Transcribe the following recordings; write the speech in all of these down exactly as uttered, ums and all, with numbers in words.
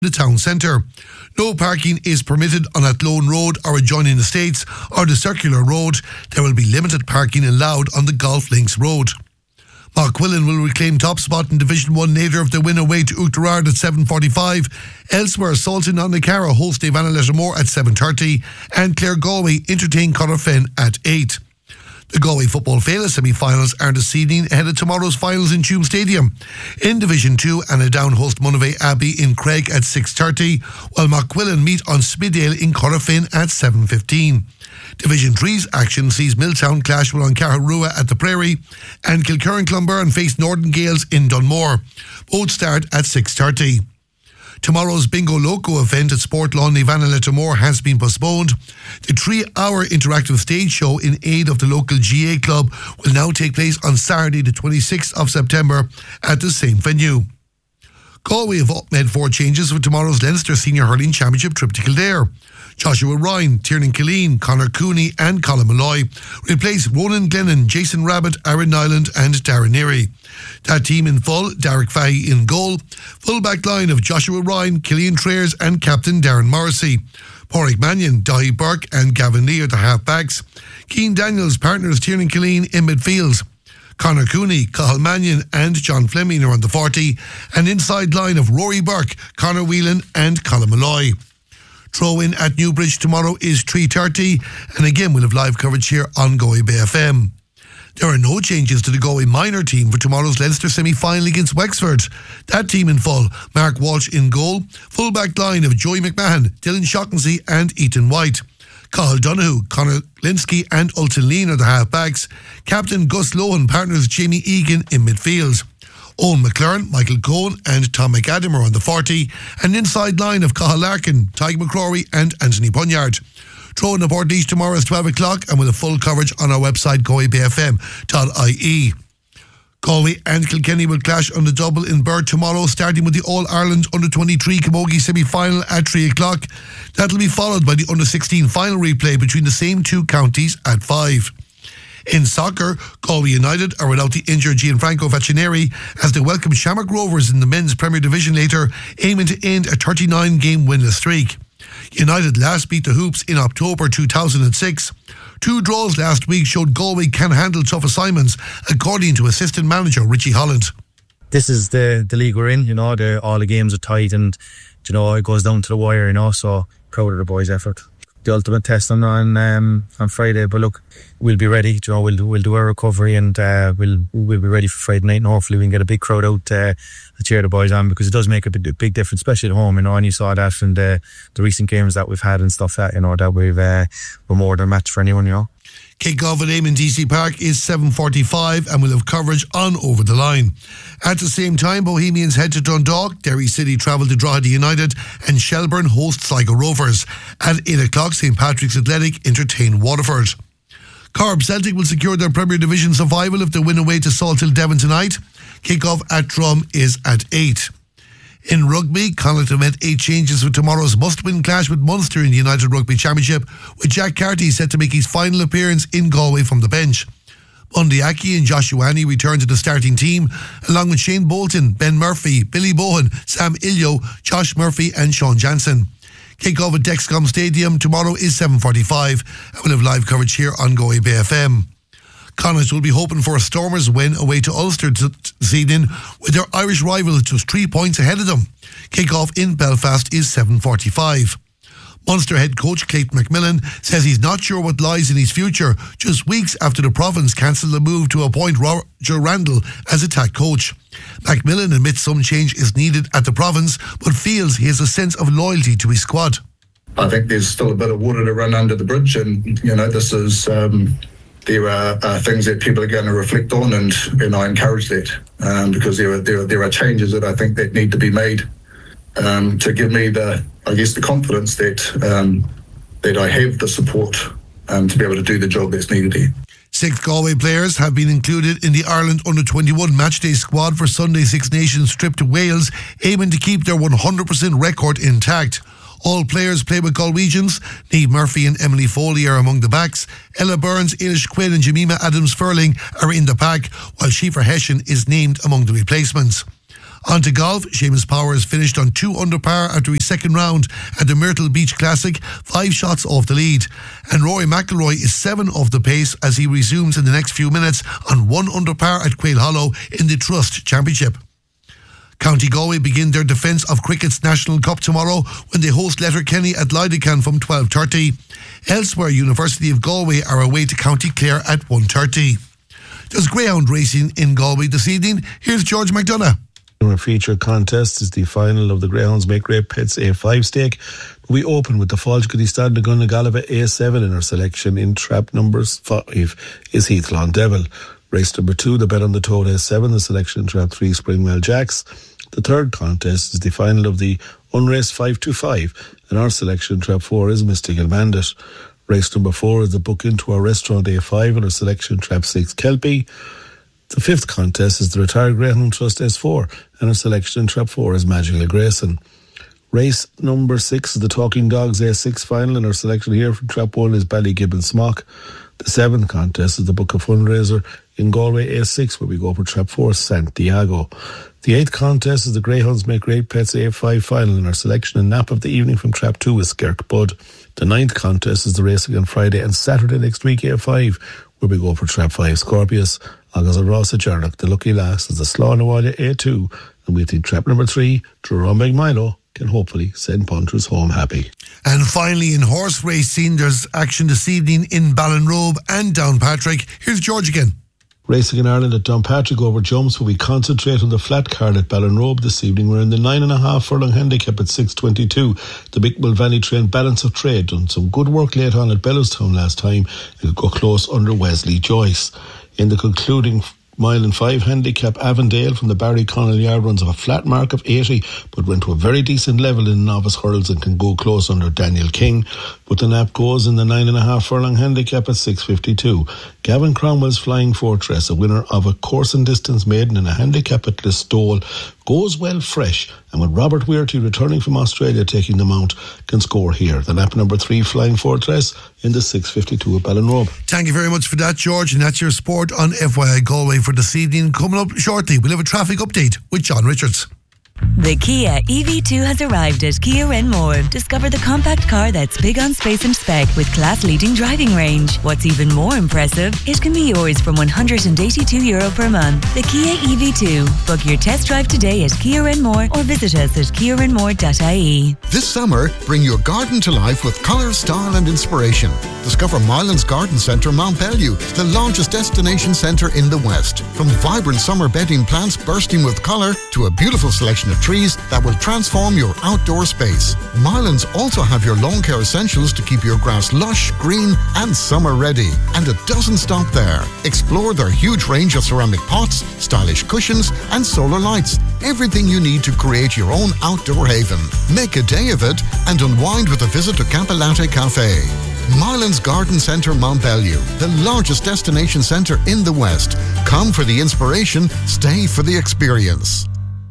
the town centre. No parking is permitted on Athlone Road or adjoining estates or the Circular Road. There will be limited parking allowed on the Golf Links Road. Maughquillan will reclaim top spot in Division one later if they win away to Oughterard at seven forty-five. Elsewhere, Salton on the Cara host Ivana Lettermore at seven thirty and Clare Galway entertain Connorfen at eight. The Galway Football Féile semi-finals are this evening ahead of tomorrow's finals in Tuam Stadium. In Division two, Annadown host Monavea Abbey in Craig at six thirty, while Maughquillan meet on Smidale in Connorfen at seven fifteen. Division three's action sees Milltown clash with Carharua at the Prairie and Kilkerran Clonberne face Northern Gales in Dunmore. Both start at six thirty. Tomorrow's Bingo Loco event at Sport Lawn Ivana Lettermore has been postponed. The three-hour interactive stage show in aid of the local G A club will now take place on Saturday the twenty-sixth of September at the same venue. Galway have made four changes for tomorrow's Leinster Senior Hurling Championship trip to Kildare. Joshua Ryan, Tiernan Killeen, Conor Cooney and Colin Malloy replace Ronan Glennon, Jason Rabbit, Aaron Nyland and Darren Neary. That team in full, Derek Fahey in goal. Full back line of Joshua Ryan, Killian Traers and Captain Darren Morrissey. Porrick Mannion, Dahi Burke and Gavin Lee are the half-backs. Keane Daniels partners Tiernan Killeen in midfield. Conor Cooney, Cathal Mannion and John Fleming are on the forty, and inside line of Rory Burke, Conor Whelan and Colin Malloy. Throw-in at Newbridge tomorrow is three thirty, and again we'll have live coverage here on Galway Bay F M. There are no changes to the Galway minor team for tomorrow's Leinster semi-final against Wexford. That team in full, Mark Walsh in goal, full-back line of Joey McMahon, Dylan Shaughnessy and Ethan White. Cathal Donoghue, Conor Linsky and Ultan Lean are the half-backs. Captain Gus Lohan partners Jamie Egan in midfield. Owen McLaren, Michael Cohen and Tom McAdam are on the forty, and inside line of Cathal Larkin, Tyke McCrory and Anthony Punyard. Throw in the Portage tomorrow is twelve o'clock and we'll have full coverage on our website galway bay f m dot i e. Galway and Kilkenny will clash on the double in Bird tomorrow, starting with the All-Ireland under twenty-three Camogie semi-final at three o'clock. That'll be followed by the under sixteen final replay between the same two counties at five. In soccer, Galway United are without the injured Gianfranco Faccineri as they welcome Shamrock Rovers in the men's Premier Division later, aiming to end a thirty-nine game winless streak. United last beat the Hoops in October two thousand six. Two draws last week showed Galway can handle tough assignments, according to assistant manager Richie Holland. This is the, the league we're in, you know, the, all the games are tight and, you know, it goes down to the wire, you know, so proud of the boys' effort. The ultimate test on on, um, on Friday, but look, we'll be ready. You know, we'll we'll do our recovery and uh, we'll we'll be ready for Friday night, and hopefully we can get a big crowd out uh, to cheer the boys on, because it does make a big, big difference, especially at home. You know, and you saw that from the the recent games that we've had and stuff that you know that we've uh, we're more than a match for anyone. You know. Kick-off at Eamon D C Park is seven forty-five and we'll have coverage on Over the Line. At the same time, Bohemians head to Dundalk, Derry City travel to Drogheda United and Shelburne host Sligo Rovers. At eight o'clock, St Patrick's Athletic entertain Waterford. Corb Celtic will secure their Premier Division survival if they win away to Salthill Devon tonight. Kick-off at Drum is at eight. In rugby, Connacht have made eight changes for tomorrow's must-win clash with Munster in the United Rugby Championship, with Jack Carty set to make his final appearance in Galway from the bench. Bundy Aki and Joshua Annie return to the starting team, along with Shane Bolton, Ben Murphy, Billy Bohan, Sam Ilio, Josh Murphy and Sean Jansen. Kick-off at Dexcom Stadium tomorrow is seven forty-five, and we'll have live coverage here on Galway Bay F M. Connacht will be hoping for a Stormers win away to Ulster this evening, with their Irish rivals just three points ahead of them. Kick-off in Belfast is seven forty-five. Munster head coach Clayton McMillan says he's not sure what lies in his future, just weeks after the province cancelled the move to appoint Roger Randall as attack coach. McMillan admits some change is needed at the province, but feels he has a sense of loyalty to his squad. I think there's still a bit of water to run under the bridge, and you know this is um, there are uh, things that people are going to reflect on, and, and I encourage that um, because there are, there are there are changes that I think that need to be made um, to give me the I guess the confidence that um, that I have the support um, to be able to do the job that's needed here. Six Galway players have been included in the Ireland under twenty-one matchday squad for Sunday's Six Nations trip to Wales, aiming to keep their one hundred percent record intact. All players play with Galwegians. Niamh Murphy and Emily Foley are among the backs. Ella Burns, Eilish Quinn and Jemima Adams-Furling are in the pack, while Shifa Hession is named among the replacements. On to golf, Seamus Powers finished on two under par after his second round at the Myrtle Beach Classic, five shots off the lead. And Rory McIlroy is seven off the pace as he resumes in the next few minutes on one under par at Quail Hollow in the Trust Championship. County Galway begin their defence of Cricket's National Cup tomorrow when they host Letterkenny at Lydecan from twelve thirty. Elsewhere, University of Galway are away to County Clare at one thirty. There's greyhound racing in Galway this evening. Here's George McDonough. Our feature contest is the final of the Greyhounds Make Great Pets A five stake. We open with the Falchgody Stad na Gunna Galava A seven in our selection. In trap numbers five is Heathlon Devil. Race number two, the bet on the total A seven, the selection in trap three, Springwell Jacks. The third contest is the final of the Unrace five two five, and our selection in trap four is Mystical Bandit. Race number four is the book into our Restaurant A five, and our selection in trap six, Kelpie. The fifth contest is the Retired Greyhound Trust S four, and our selection in trap four is Magical Grayson. Race number six is the Talking Dogs A six final, and our selection here from trap one is Ballygibbon Smock. The seventh contest is the Book of Fundraiser in Galway A six, where we go for trap four, Santiago. The eighth contest is the Greyhounds Make Great Pets A five final, and our selection in nap of the evening from trap two is Skerk Bud. The ninth contest is the racing on Friday and Saturday next week A five, where we go for trap five, Scorpius. Agus a Ross a Jarnock, the lucky last is the Slán Nawala A two, and we think trap number three, Jerome Milo, can hopefully send punters home happy. And finally, in horse racing, there's action this evening in Ballinrobe and Downpatrick. Here's George again. Racing in Ireland at Downpatrick over jumps, where we concentrate on the flat card at Ballinrobe this evening. We're in the nine and a half furlong handicap at six twenty-two. The Big Mulvaney train Balance of Trade done some good work late on at Bellowstown last time and could go close under Wesley Joyce. In the concluding mile and five handicap, Avondale from the Barry Connell yard runs of a flat mark of eighty, but went to a very decent level in novice hurdles and can go close under Daniel King. But the nap goes in the nine and a half furlong handicap at six fifty-two. Gavin Cromwell's Flying Fortress, a winner of a course and distance maiden in a handicap at Listowel, goes well fresh, and with Robert Weirty returning from Australia taking the mount, can score here. The nap number three, Flying Fortress, in the six fifty-two at Ballinrobe. Thank you very much for that, George, and that's your sport on F Y I Galway for this evening. Coming up shortly, we'll have a traffic update with John Richards. The Kia E V two has arrived at Kia Renmore. Discover the compact car that's big on space and spec with class-leading driving range. What's even more impressive, it can be yours from one hundred eighty-two euro per month. The Kia E V two. Book your test drive today at Kia Renmore or visit us at kia renmore dot I E. This summer, bring your garden to life with colour, style and inspiration. Discover Mylands Garden Centre, Mount Bellew, the largest destination centre in the West. From vibrant summer bedding plants bursting with colour to a beautiful selection of trees that will transform your outdoor space. Mylands also have your lawn care essentials to keep your grass lush, green and summer ready. And it doesn't stop there. Explore their huge range of ceramic pots, stylish cushions and solar lights. Everything you need to create your own outdoor haven. Make a day of it and unwind with a visit to Capilate Cafe. Mylands Garden Centre, Mount Bellew, the largest destination centre in the West. Come for the inspiration, stay for the experience.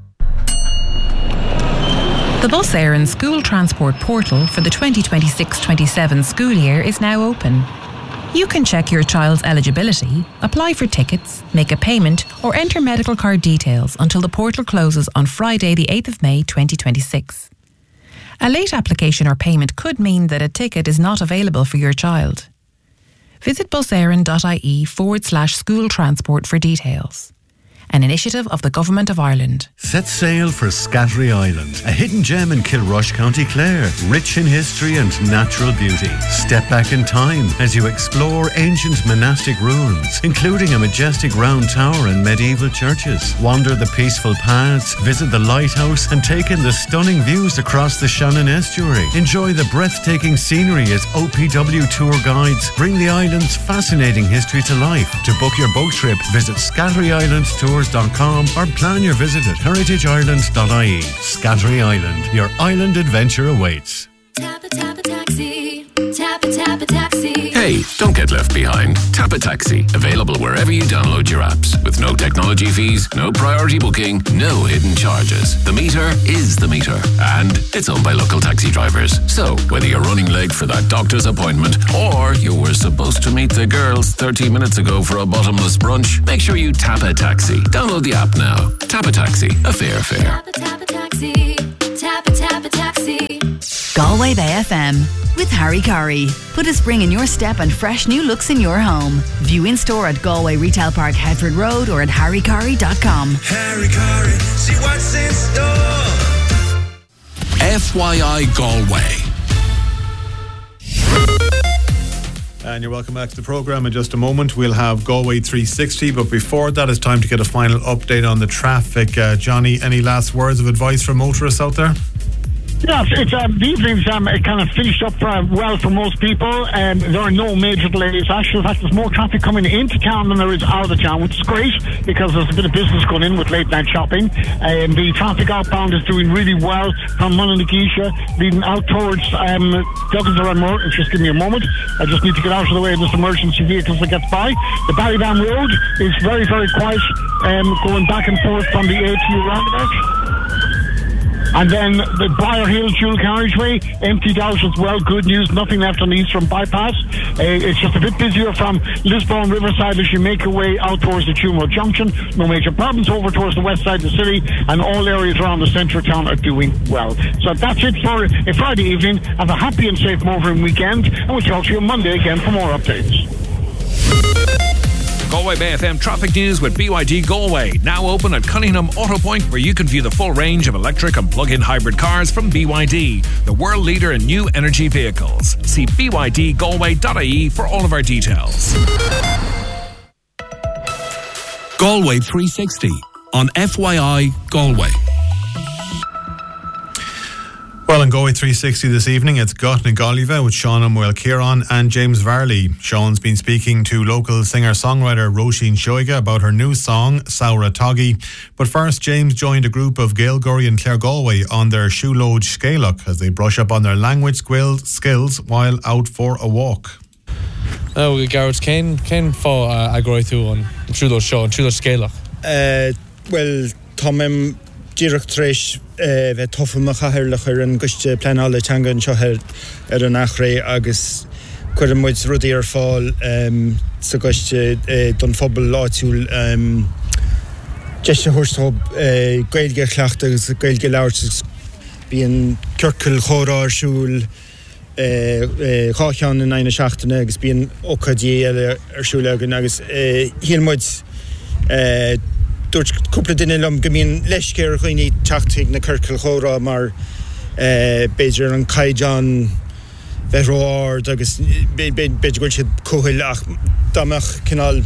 The Bus Éireann School Transport Portal for the twenty twenty-six twenty-seven school year is now open. You can check your child's eligibility, apply for tickets, make a payment or enter medical card details until the portal closes on Friday the eighth of May twenty twenty-six. A late application or payment could mean that a ticket is not available for your child. Visit buseireann.ie forward slash school transport for details. An initiative of the Government of Ireland. Set sail for Scattery Island, a hidden gem in Kilrush, County Clare, rich in history and natural beauty. Step back in time as you explore ancient monastic ruins, including a majestic round tower and medieval churches. Wander the peaceful paths, visit the lighthouse and take in the stunning views across the Shannon Estuary. Enjoy the breathtaking scenery as O P W tour guides bring the island's fascinating history to life. To book your boat trip, visit scattery island tours dot com or plan your visit at heritage ireland dot I E. Scattery Island, your island adventure awaits. Tap a tap a taxi, tap a tap a taxi. Hey, Hey, don't get left behind. Tap a Taxi, available wherever you download your apps. With no technology fees, no priority booking, no hidden charges. The meter is the meter, and it's owned by local taxi drivers. So, whether you're running late for that doctor's appointment, or you were supposed to meet the girls thirty minutes ago for a bottomless brunch, make sure you tap a taxi. Download the app now. Tap a Taxi, a fair fare. Tap a, tap a taxi. Tap a, tap a taxi. Galway Bay F M with Harry Curry. Put a spring in your step and fresh new looks in your home. View in store at Galway Retail Park, Headford Road, or at harry curry dot com. Harry Curry, see what's in store. F Y I Galway. And you're welcome back to the programme. In just a moment we'll have Galway three sixty, but before that it's time to get a final update on the traffic. uh, Johnny, any last words of advice for motorists out there? Yeah, it's um, the evening's um, it kind of finished up uh, well for most people, and um, there are no major delays. Actually, in fact, there's more traffic coming into town than there is out of town, which is great because there's a bit of business going in with late night shopping. And um, the traffic outbound is doing really well from Mullinagheesha, leading out towards um, Douglas or Moore. Just give me a moment. I just need to get out of the way of this emergency vehicles that gets by. The Ballydown Road is very, very quiet, um, going back and forth from the A T U roundabout. And then the Briar Hill dual carriageway emptied out as well. Good news, nothing left on the eastern bypass. Uh, it's just a bit busier from Lisbon Riverside as you make your way out towards the Tumo Junction. No major problems over towards the west side of the city, and all areas around the centre of town are doing well. So that's it for a Friday evening. Have a happy and safe motoring weekend, and we'll talk to you on Monday again for more updates. Galway Bay F M traffic news with B Y D Galway. Now open at Cunningham Auto Point, where you can view the full range of electric and plug-in hybrid cars from B Y D, the world leader in new energy vehicles. See b y d galway dot i e for all of our details. Galway three sixty on F Y I Galway. Well, in Galway three sixty this evening, it's Got na Galliva with Sean O'Muel Kieran and James Varley. Sean's been speaking to local singer-songwriter Roisin Shoiga about her new song, Saura Toggy. But first, James joined a group of Gaelgurry and Clare Galway on their Shoelode Scalach as they brush up on their language skills while out for a walk. Oh, we Garrett's Kane, Kane for a grow through on Shoelode Show and Shoelode Scalach. Uh, well, Tomem Direct Trish, uh, Toffum Machaher and Gush Planala Tanga and Shoher Eranachre Agus Quiramuds Rudier Fall, um, Sagush Dunfobel Lawtul, um, Jesha Horstob, Gailge Clachters, Gailge Larches, being Kirkel Horar Shul, Khachan and Nine Schachten Eggs, being Okadi or Shulagan Agus, Hilmuds. Dúirt cúpla duine lom go mbíonn leiscéir chuoine teachtaigh na Circeal Chóra mar beidir an caighdeán bheithreáir agus beidir goil siad cúthail ach dámach cinál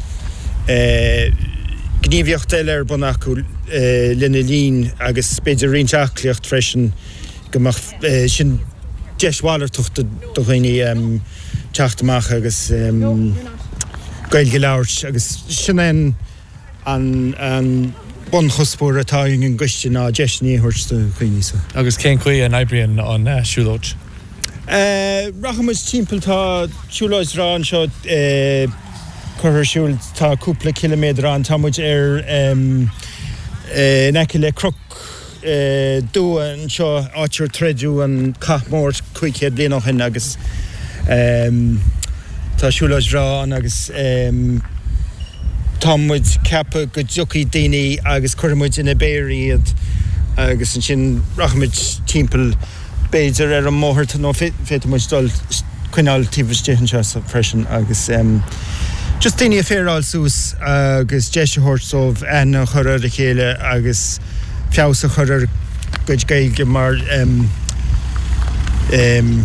gníomhaíocht eile ar bun acu lena lín agus beidir rionteachliacht freisin gomach sin deisbháilir tuachta do chuoine teachtamach agus gailge labhairt agus sin an an bon chospóir atá in Guiste ná deisní thuirsta chuoine. Agus cén chuí an Ibrian an uh, Shoelode? Uh, Rachamus timppel tá Shoelode rá an seo uh, chuir siúil tá cúpla kiloméadar an támuid ar um, uh, neice le croc uh, dú an seo áitiúr treidiú an cathmór cuicéad bliana hin agus um, tá Shoelode rá an agus um, Tomwood Kappa go Juki Dini agus Kurmwood in a berry agus an sin Rachmid timppel beidir ar an móthart nó féit muid dul cuinál tíbhas déhan se freisin agus um, just daoine a féráil sús agus deise thuirt anna chuir a chéile agus feabhas a chuir goid gailge mar um, um,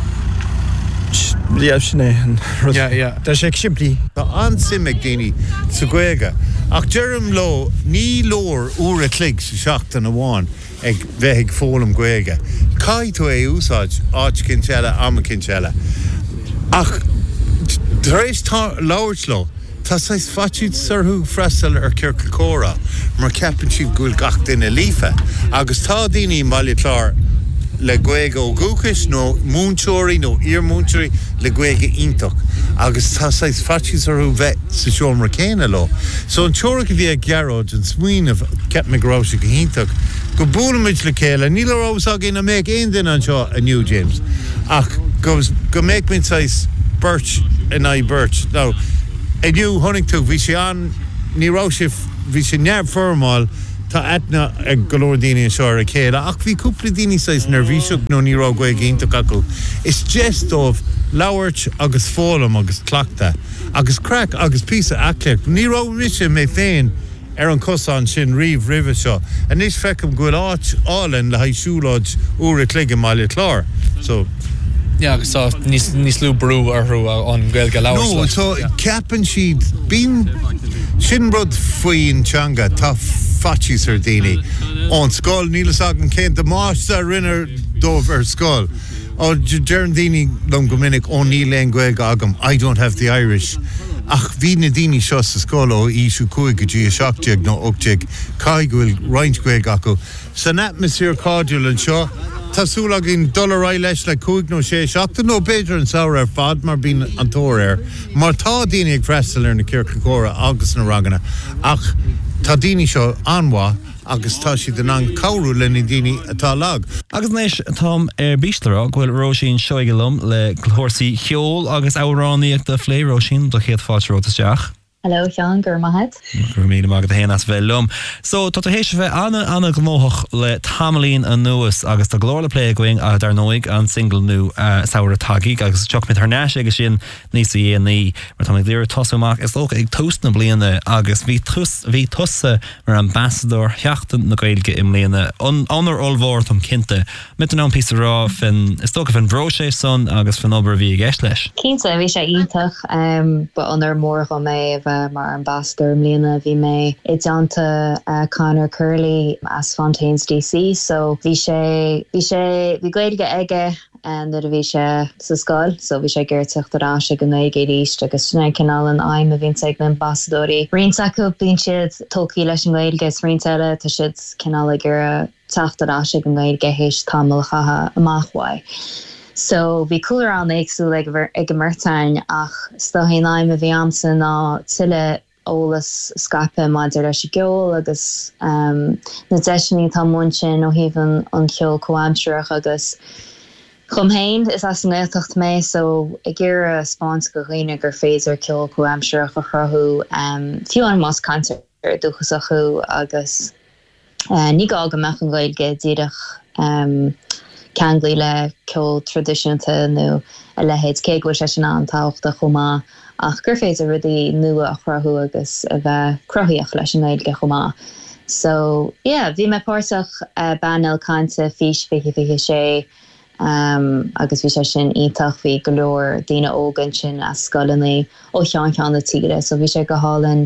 Yeah, yeah, yeah. That's like simply. The ansimig dini sa Gaeilge. Ach Jerem lo ní lór úra clig sa seachtain amháin ag bheith ag fólam Gaeilge. Cai tú é úsáid áit cinsella ama cinsella. Ach dréis tá labhairt lo tá sais fatíd surthú freistal ar Circeal Chóra mar ceapann siad gúil gach duine lífa agus tá daoine mbaile clár le Guega ó Gúchas nó múntóirí nó íormúntóirí le Guega ítach agus tá sais fatchis ar bheith sa seom ra céine lo. So an teora go bhí a gearóid an smuoin of Cap McGrosha go ítach go búlamid le céile níl rós a gin a méid aon din an seo a New James ach go go méid min sais Birch and I Birch. Now a new hunting to bhí sé an ní rásif bhí sé neamh formáil tá etna ag golóir daoine seo a chéile ach bhí cúpla daoine sais nervíiseach nó ní rá Guega ítach acu. Is just of lauert agus fólam agus clachta agus crack agus písa aclech ní rá mise mé féin ar an cosán sin riomh rive seo a níos fecum gofuil áit álan le haidhsiúláid uair a clige máile chlár. So yeah, so níos níos lú brú arthú an Gaeilge leabhar. No, so ceapan siad bín sin rud faoin teanga tá fatchis ar daoine ón scoil nílas agan céint de más a rinner dómh ar scoil. Ó dearan daoine lom go minic ó ní leon Gaeilge agam I don't have the Irish. Ach bhí na daoine seo sa scoil ó ísú cuaig go dtí a seachtaigh nó ochtaigh cai go bhfuil roinnt Gaeilge acu. San atmosphere cádiúil an seo Tásúla gin dollar leis le cúig nó sé seachta nó beidir an saoir ar fad mar bín an tóir ar. Mar tá daoine ag freistal ar na Circlecóra agus na Ragana ach tá daoine seo anmha agus tá si den an cabhrú le na daoine atá lag. Agus néis tám ar bíslará ghfuil Róisín Seoigilum le chórsaí cheol agus áráníocht de phlé Róisín do chéad fáilterótas deach. Hello, Sean, gur maithid. Gur míle mágad a héanaas bheith lum. So, tá hééis bheith anna anna gomóthach le tamlín an nuas agus tá glóir le plé going a dar nóig an single nu uh, saoir tagiig agus teach mit thnáis agus sin níos í ní mar tá léir tosúach is ócha ag tost na bliana agus bhí tus bhí tusa mar ambassador heachtan na Gaeilge im léana anar olmhór am cinnte mit an an pí rá fin is tócha fin bróise son agus fin obair bhí gceist leis. Cínta bhí sé ítach um, ba anar mór go mé mar ambassador mlíana bhí mé i dteanta uh, Conor Curley as Fontaines D C so bhí sé bhí sé bhí Gaeilge aige and that bhí sé sa scoil so bhí sé ggéirteach arás go naige ríist agus sinna cinál an aim a bhín ag na ambassadóí rionnta acu bíonn siad tócaí leis an Gaeilge rionnta tá siad cinál gur teacht arás go Gaeilge hééis tamil chatha amachhaid. So bhí coolar an éagsú ag go murtain ach stohí naim a bhí amsa ná tuile ólas scape maidir leis geol agus um, na deisinaí tá muin sin ó híhann an ceol comhaimseach agus chum héin is as an éilteacht mé so i ggéir a spáins go riine gur féidir ceol comhaimseach a chrathú um, fiú an más cancer dúchas a chu agus uh, ní gá go meach an Gaeilge díadach um, Cangli le ceol tradiisiúnta nó a lehéid céigúil sé sin an táachta chomá ach gur féidir rudí nua a chrathú agus a bheith crothaíoch leis an Gaeilge chomá. So, yeah, bhí me páirteach uh, banal cánta fís fiche fiche sé um, agus bhí sé sin ítach bhí go leor daoine ógan sin as scoilnaí ó cheann cheann na tíre, so bhí sé go hálann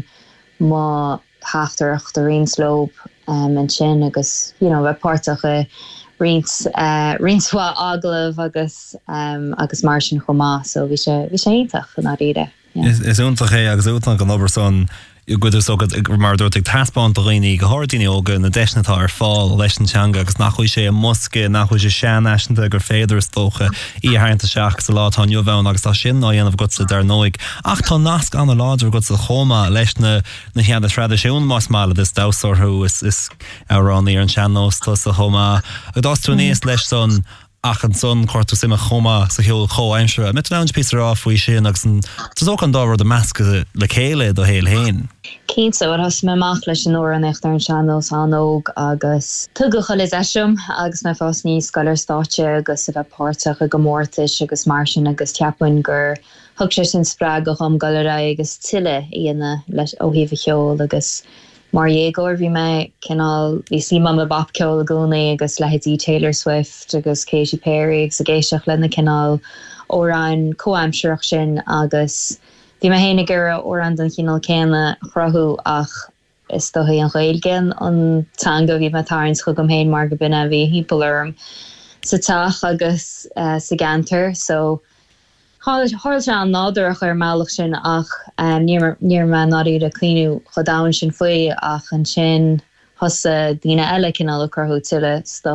má háachtarach do rionslob um, an sin agus, you know, bheith páirteach a rins uh, rinswa aglah agus um, agus mar sin chomá so bhí sé bhí sé ítach an áide. Is is úntach é agus útach an obair son you go so good mar dúirt taspáin do rií go háirtíine óga na deisnatá ar fáil leis an teanga agus nachhuiil sé a musce nachhuiil sé sean eisnta gur féidir is tócha í haanta seach sa lá tá nniuhhain agus tá sin á dhéanamh go sa dar nóig ach tá nasc an láidir go sa chomá leis na na cheanna tradiisiún más mála is dásorthú is is árán í an seanós tá sa chomá a dás tú níos leis son ach an son cuartú sima chomá sa heol choaimsere mit an pí rá faoi sin agus an tas ook an dáhar de measca le chéile do héil héin. Cínta bhar has me maach leis an óra an éachtar an seanós an óg agus tugacha le eisiom agus me fás ní scolar státe agus a bheith páirteach a go mórtais agus mar sin agus teapain gur thug sé sin spra go chum galará agus tiile íana leis ó híh cheol agus mar dhégóir bhí me cinál bhí sí mam a bap ceol gúnaí agus lehetí Taylor Swift agus Katy Perry agus a géisioach lena cinál óráin comhaimseach sin agus bhí me héna gur órán don cinál céanna chrathú ach is dóthaí an Gaeilge an tanga bhí me tarins chu gom héin mar go bine bhí hípolurm sa teach agus uh, sa gantar so Háil se an nádarach ar meach sin ach um, níor me náí a clíú chodáin sin faoi ach an sin hosa díine eile cinál chrathú tuile stuff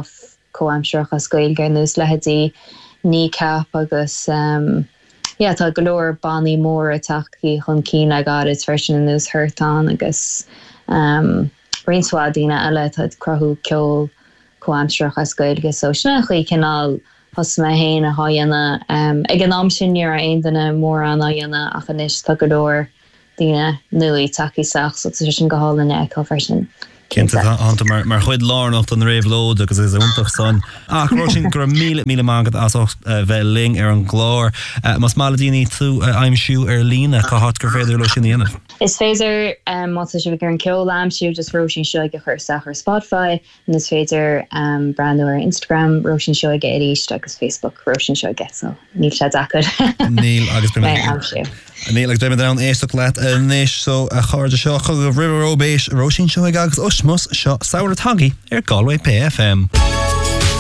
coamsreach a scoilge nús lehadí ní cap agus um, yeah, tá golóir bannaí mór a taí chun cín a gad is freisin nús thuirtán agus um, rinswádína eile tá crothú ceol coamsreach a scoilge so sinna chuí cinál Has my hain a haana um ag an amsin ar ein dana mór an aana a chanis tá golóir dina nui taki sach so sin gohall in e version. Kent an mar mar chuid lánacht an réhlód agus is úntaach san. Ach rosin gur míle míle mágad as bheith ling ar an glár. Mas máladíní tú aimimsú ar lína chu hat gur féidir le sin dhéanamh. Is féidir um wat si gur an ceol amsú just rosin seoige chur sach ar Spotify and is féidir um brandú ar Instagram rosin seoige éist agus Facebook rosin seoige so níl se dacad. Níl agus be amsú. Níl agus be an éisteach leat níis so a chuirde seo chu River Robéis rosin seoige agus osmos seo Saoratagi ar Galway P F M.